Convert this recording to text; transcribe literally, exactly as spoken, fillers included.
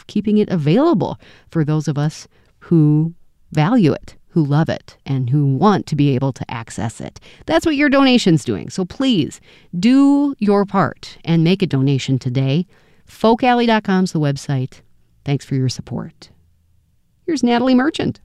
of keeping it available for those of us who value it, who love it, and who want to be able to access it. That's what your donation's doing. So please do your part and make a donation today. folk alley dot com is the website. Thanks for your support. Here's Natalie Merchant.